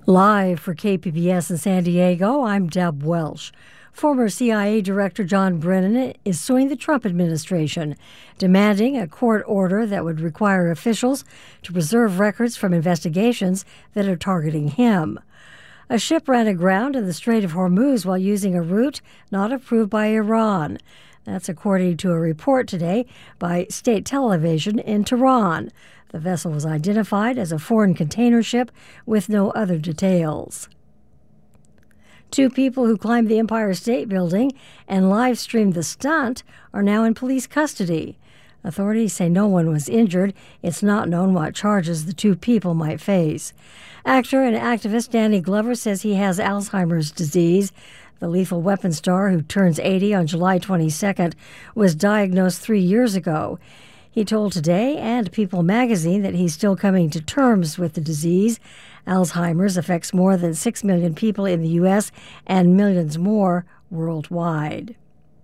Live for KPBS in San Diego, I'm Deb Welsh. Former CIA Director John Brennan is suing the Trump administration, demanding a court order that would require officials to preserve records from investigations that are targeting him. A ship ran aground in the Strait of Hormuz while using a route not approved by Iran. That's according to a report today by state television in Tehran. The vessel was identified as a foreign container ship with no other details. Two people who climbed the Empire State Building and live-streamed the stunt are now in police custody. Authorities say no one was injured. It's not known what charges the two people might face. Actor and activist Danny Glover says he has Alzheimer's disease. The Lethal Weapon star, who turns 80 on July 22nd, was diagnosed 3 years ago. He told Today and People magazine that he's still coming to terms with the disease. Alzheimer's affects more than 6 million people in the U.S. and millions more worldwide.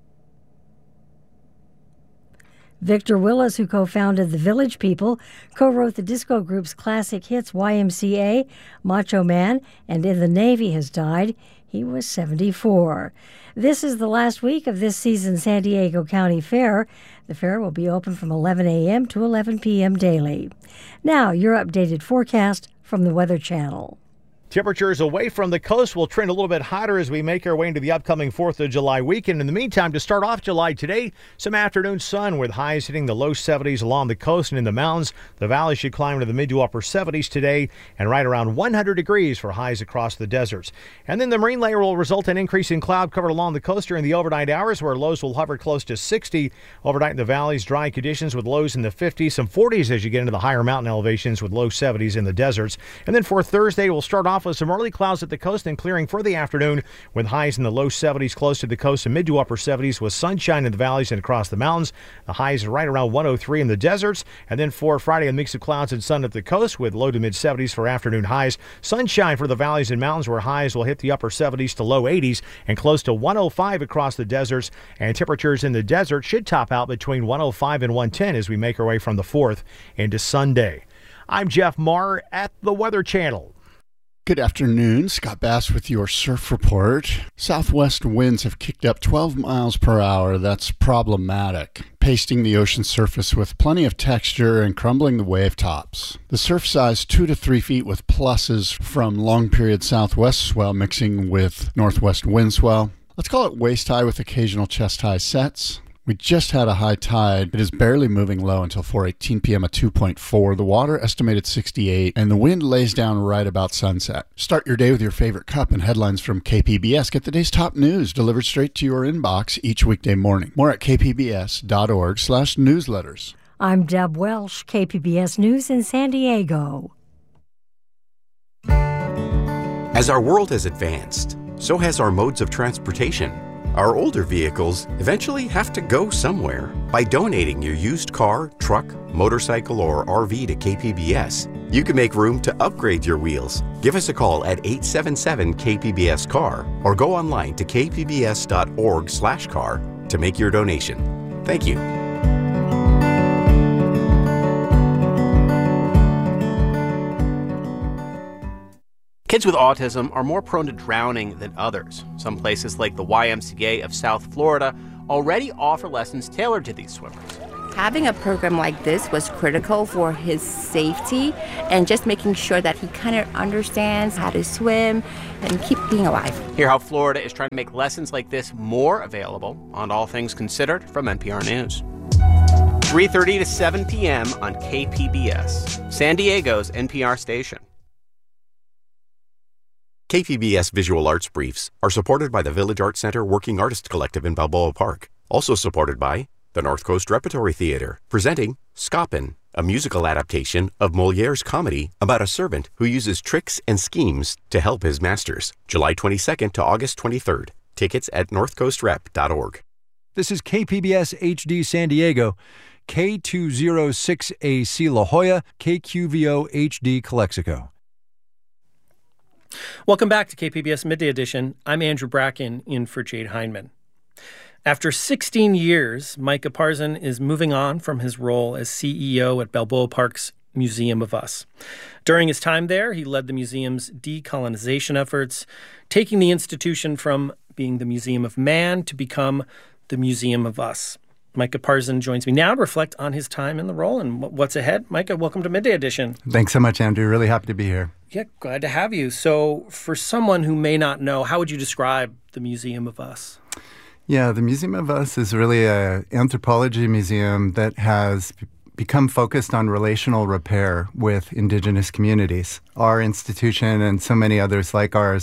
Victor Willis, who co-founded the Village People, co-wrote the disco group's classic hits YMCA, Macho Man, and In the Navy, has died. He was 74. This is the last week of this season's San Diego County Fair. The fair will be open from 11 a.m. to 11 p.m. daily. Now, your updated forecast from the Weather Channel. Temperatures away from the coast will trend a little bit hotter as we make our way into the upcoming 4th of July weekend. In the meantime, to start off July today, some afternoon sun with highs hitting the low 70s along the coast and in the mountains. The valley should climb to the mid to upper 70s today and right around 100 degrees for highs across the deserts. And then the marine layer will result in increase in cloud cover along the coast during the overnight hours, where lows will hover close to 60. Overnight in the valleys, dry conditions with lows in the 50s, some 40s as you get into the higher mountain elevations with low 70s in the deserts. And then for Thursday, we'll start off with some early clouds at the coast and clearing for the afternoon with highs in the low 70s close to the coast and mid to upper 70s with sunshine in the valleys and across the mountains. The highs are right around 103 in the deserts. And then for Friday, a mix of clouds and sun at the coast with low to mid 70s for afternoon highs. Sunshine for the valleys and mountains, where highs will hit the upper 70s to low 80s and close to 105 across the deserts. And temperatures in the desert should top out between 105 and 110 as we make our way from the 4th into Sunday. I'm Jeff Marr at the Weather Channel. Good afternoon, Scott Bass with your surf report. Southwest winds have kicked up 12 miles per hour. That's problematic, pasting the ocean surface with plenty of texture and crumbling the wave tops. The surf size 2 to 3 feet with pluses from long period southwest swell mixing with northwest wind swell. Let's call it waist high with occasional chest high sets. We just had a high tide. It is barely moving low until 4:18 p.m. at 2.4. The water estimated 68, and the wind lays down right about sunset. Start your day with your favorite cup and headlines from KPBS. Get the day's top news delivered straight to your inbox each weekday morning. More at kpbs.org/newsletters. I'm Deb Welsh, KPBS News in San Diego. As our world has advanced, so has our modes of transportation. Our older vehicles eventually have to go somewhere. By donating your used car, truck, motorcycle, or RV to KPBS, you can make room to upgrade your wheels. Give us a call at 877-KPBS-CAR or go online to kpbs.org/car to make your donation. Thank you. Kids with autism are more prone to drowning than others. Some places like the YMCA of South Florida already offer lessons tailored to these swimmers. Having a program like this was critical for his safety and just making sure that he kind of understands how to swim and keep being alive. Hear how Florida is trying to make lessons like this more available on All Things Considered from NPR News. 3:30 to 7 p.m. on KPBS, San Diego's NPR station. KPBS Visual Arts Briefs are supported by the Village Arts Center Working Artist Collective in Balboa Park. Also supported by the North Coast Repertory Theater, presenting Scoppin', a musical adaptation of Moliere's comedy about a servant who uses tricks and schemes to help his masters. July 22nd to August 23rd. Tickets at northcoastrep.org. This is KPBS HD San Diego, K206AC La Jolla, KQVO HD Calexico. Welcome back to KPBS Midday Edition. I'm Andrew Bracken, in for Jade Hindman. After 16 years, Mike Eparzan is moving on from his role as CEO at Balboa Park's Museum of Us. During his time there, he led the museum's decolonization efforts, taking the institution from being the Museum of Man to become the Museum of Us. Micah Parson joins me now to reflect on his time in the role and what's ahead. Micah, welcome to Midday Edition. Thanks so much, Andrew. Really happy to be here. Yeah, glad to have you. So for someone who may not know, how would you describe the Museum of Us? Yeah, the Museum of Us is really an anthropology museum that has become focused on relational repair with Indigenous communities. Our institution and so many others like ours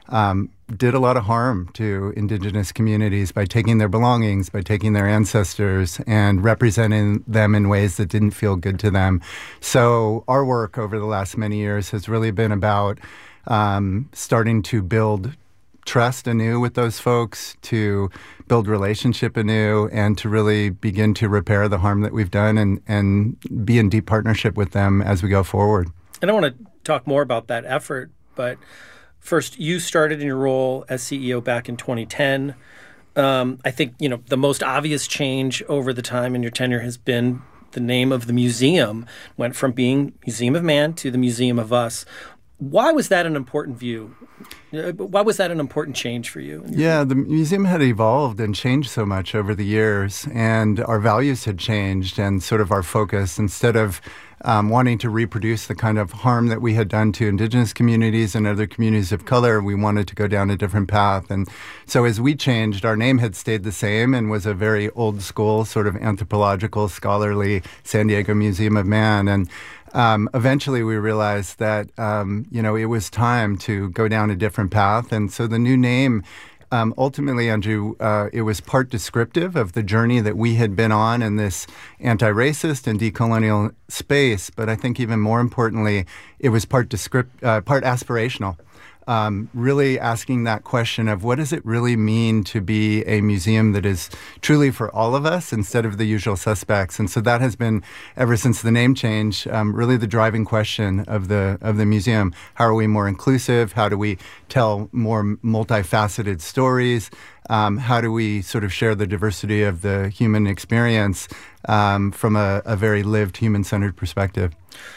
did a lot of harm to Indigenous communities by taking their belongings, by taking their ancestors and representing them in ways that didn't feel good to them. So our work over the last many years has really been about starting to build trust anew with those folks, to build relationship anew, and to really begin to repair the harm that we've done and be in deep partnership with them as we go forward. And I want to talk more about that effort, but first, you started in your role as CEO back in 2010. I think, the most obvious change over the time in your tenure has been the name of the museum. Went from being Museum of Man to the Museum of Us. Why was that an important view? Why was that an important change for you? Yeah, the museum had evolved and changed so much over the years, and our values had changed and sort of our focus. Instead of wanting to reproduce the kind of harm that we had done to Indigenous communities and other communities of color, we wanted to go down a different path. And so as we changed, our name had stayed the same and was a very old school sort of anthropological, scholarly San Diego Museum of Man. And eventually we realized that, it was time to go down a different path. And so the new name, ultimately, Andrew, it was part descriptive of the journey that we had been on in this anti-racist and decolonial space. But I think even more importantly, it was part aspirational. Really asking that question of what does it really mean to be a museum that is truly for all of us instead of the usual suspects. And so that has been, ever since the name change, really the driving question of the museum. How are we more inclusive? How do we tell more multifaceted stories? How do we sort of share the diversity of the human experience from a very lived, human-centered perspective?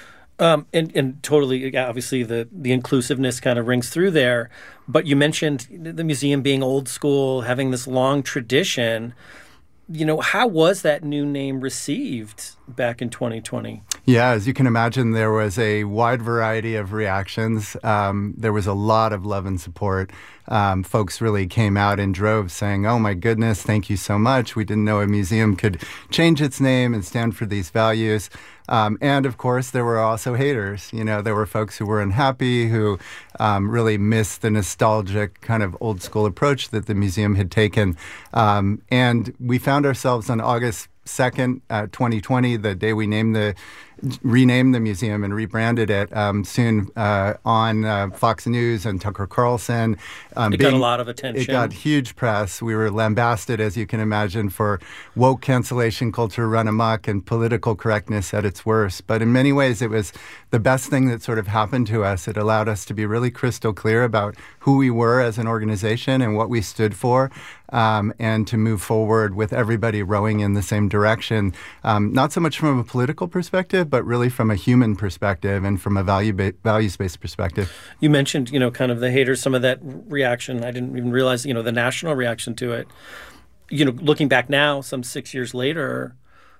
And totally, obviously, the inclusiveness kind of rings through there. But you mentioned the museum being old school, having this long tradition. How was that new name received back in 2020? Yeah, as you can imagine, there was a wide variety of reactions. There was a lot of love and support. Folks really came out in droves saying, oh my goodness, thank you so much. We didn't know a museum could change its name and stand for these values. And of course, there were also haters. There were folks who were unhappy, who really missed the nostalgic kind of old school approach that the museum had taken. And we found ourselves on August 2nd, 2020, the day we renamed the museum and rebranded it, soon on Fox News and Tucker Carlson. It got a lot of attention. It got huge press. We were lambasted, as you can imagine, for woke cancellation culture run amok and political correctness at its worst. But in many ways, it was the best thing that sort of happened to us. It allowed us to be really crystal clear about who we were as an organization and what we stood for, and to move forward with everybody rowing in the same direction, not so much from a political perspective, but really from a human perspective and from a values-based perspective. You mentioned, kind of the haters, some of that reaction. I didn't even realize, the national reaction to it. Looking back now, some 6 years later,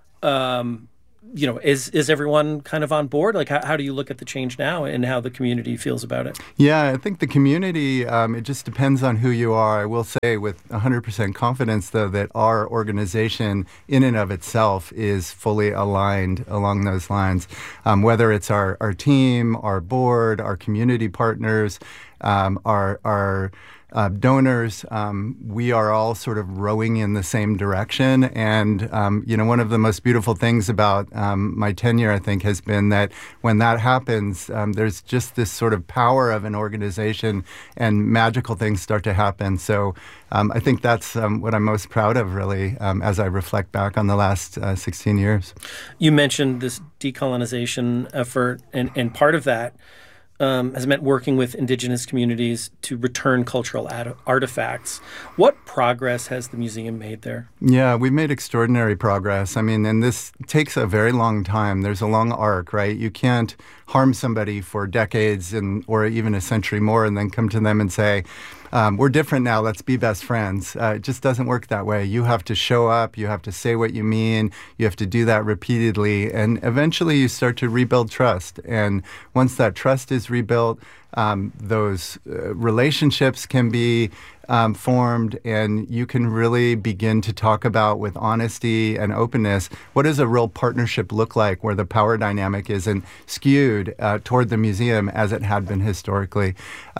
is everyone kind of on board? Like, how do you look at the change now and how the community feels about it? Yeah, I think the community, it just depends on who you are. I will say with 100% confidence, though, that our organization in and of itself is fully aligned along those lines. Whether it's our team, our board, our community partners, our donors, we are all sort of rowing in the same direction. And, one of the most beautiful things about my tenure, I think, has been that when that happens, there's just this sort of power of an organization and magical things start to happen. So I think that's what I'm most proud of, really, as I reflect back on the last 16 years. You mentioned this decolonization effort, and part of that has meant working with indigenous communities to return cultural artifacts. What progress has the museum made there? Yeah, we've made extraordinary progress. I mean, and this takes a very long time. There's a long arc, right? You can't harm somebody for decades or even a century more and then come to them and say, we're different now, let's be best friends. It just doesn't work that way. You have to show up, you have to say what you mean, you have to do that repeatedly, and eventually you start to rebuild trust. And once that trust is rebuilt, those relationships can be formed, and you can really begin to talk about, with honesty and openness, what does a real partnership look like where the power dynamic isn't skewed toward the museum as it had been historically.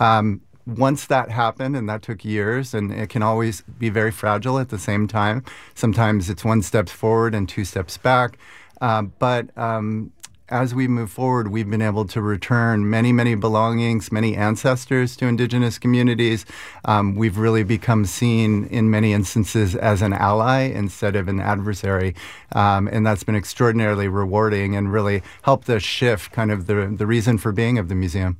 Once that happened, and that took years, and it can always be very fragile at the same time. Sometimes it's 1 step forward and 2 steps back. But as we move forward, we've been able to return many, many belongings, many ancestors to indigenous communities. We've really become seen in many instances as an ally instead of an adversary. And that's been extraordinarily rewarding and really helped us shift kind of the reason for being of the museum.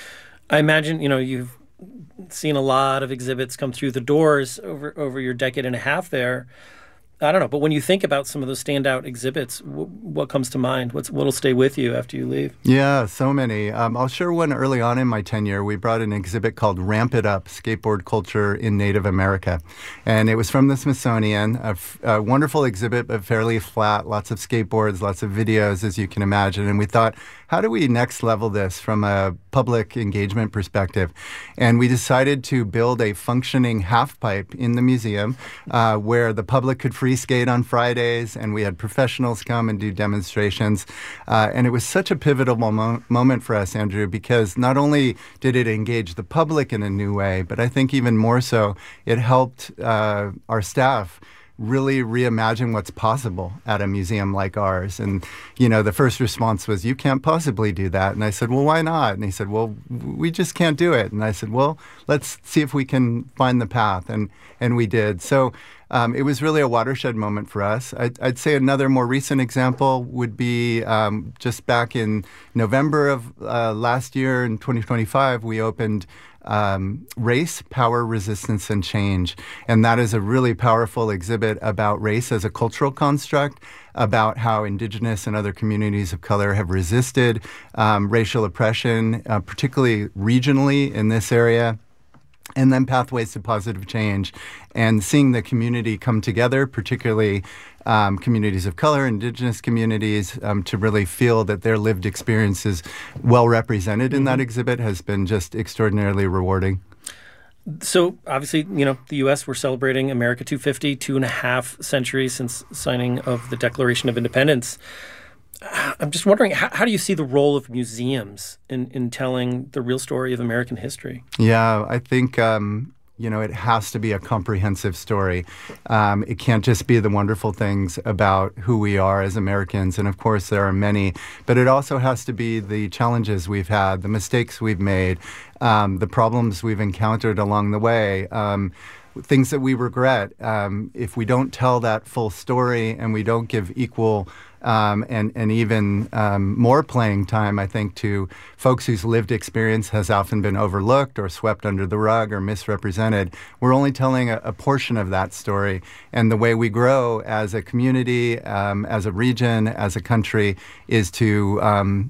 I imagine, you've seen a lot of exhibits come through the doors over your decade and a half there. I don't know, but when you think about some of those standout exhibits, what comes to mind? What'll stay with you after you leave? Yeah, so many. I'll share one early on in my tenure. We brought an exhibit called Ramp It Up, Skateboard Culture in Native America. And it was from the Smithsonian, a wonderful exhibit, but fairly flat, lots of skateboards, lots of videos, as you can imagine. And we thought, how do we next level this from a public engagement perspective? And we decided to build a functioning half pipe in the museum where the public could free skate on Fridays, and we had professionals come and do demonstrations. And it was such a pivotal moment for us, Andrew, because not only did it engage the public in a new way, but I think even more so, it helped our staff really reimagine what's possible at a museum like ours. And, the first response was, you can't possibly do that. And I said, well, why not? And he said, well, we just can't do it. And I said, well, let's see if we can find the path. And we did. So it was really a watershed moment for us. I'd say another more recent example would be just back in November of last year in 2025, we opened Race, Power, Resistance, and Change. And that is a really powerful exhibit about race as a cultural construct, about how Indigenous and other communities of color have resisted racial oppression, particularly regionally in this area. And then pathways to positive change, and seeing the community come together, particularly communities of color, Indigenous communities, to really feel that their lived experience is well represented in that exhibit has been just extraordinarily rewarding. So obviously, the U.S., we're celebrating America 250, 2.5 centuries since signing of the Declaration of Independence. I'm just wondering, how do you see the role of museums in telling the real story of American history? Yeah, I think, it has to be a comprehensive story. It can't just be the wonderful things about who we are as Americans, and of course there are many, but it also has to be the challenges we've had, the mistakes we've made, the problems we've encountered along the way, things that we regret. If we don't tell that full story and we don't give equal and even more playing time, I think, to folks whose lived experience has often been overlooked or swept under the rug or misrepresented, we're only telling a portion of that story. And the way we grow as a community, as a region, as a country, is to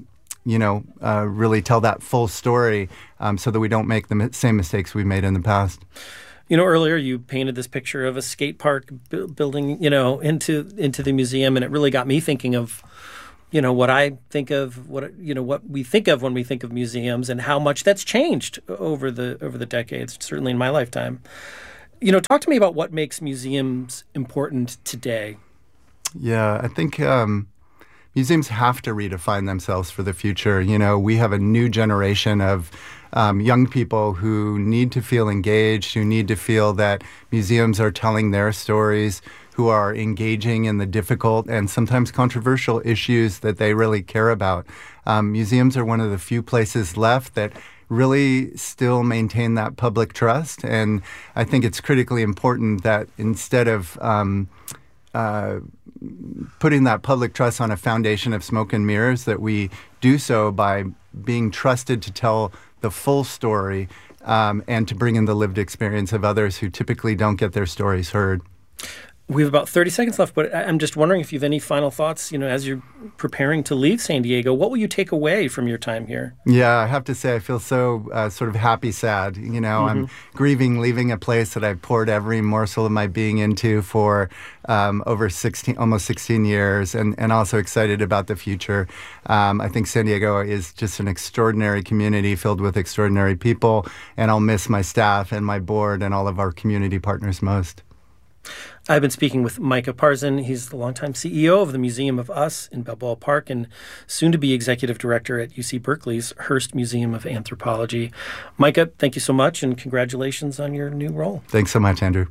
really tell that full story so that we don't make the same mistakes we've made in the past. Earlier you painted this picture of a skate park building, into the museum, and it really got me thinking of, what I think of, what we think of when we think of museums, and how much that's changed over the decades, certainly in my lifetime. Talk to me about what makes museums important today. Yeah, I think museums have to redefine themselves for the future. We have a new generation of young people who need to feel engaged, who need to feel that museums are telling their stories, who are engaging in the difficult and sometimes controversial issues that they really care about. Museums are one of the few places left that really still maintain that public trust. And I think it's critically important that instead of putting that public trust on a foundation of smoke and mirrors, that we do so by being trusted to tell the full story and to bring in the lived experience of others who typically don't get their stories heard. We have about 30 seconds left, but I'm just wondering if you have any final thoughts, as you're preparing to leave San Diego. What will you take away from your time here? Yeah, I have to say I feel so sort of happy, sad. I'm grieving leaving a place that I've poured every morsel of my being into for over almost 16 years, and also excited about the future. I think San Diego is just an extraordinary community filled with extraordinary people, and I'll miss my staff and my board and all of our community partners most. I've been speaking with Micah Parson. He's the longtime CEO of the Museum of Us in Balboa Park and soon-to-be executive director at UC Berkeley's Hearst Museum of Anthropology. Micah, thank you so much, and congratulations on your new role. Thanks so much, Andrew.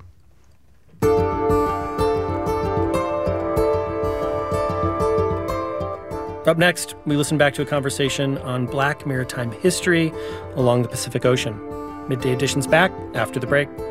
Up next, we listen back to a conversation on Black maritime history along the Pacific Ocean. Midday Edition's back after the break.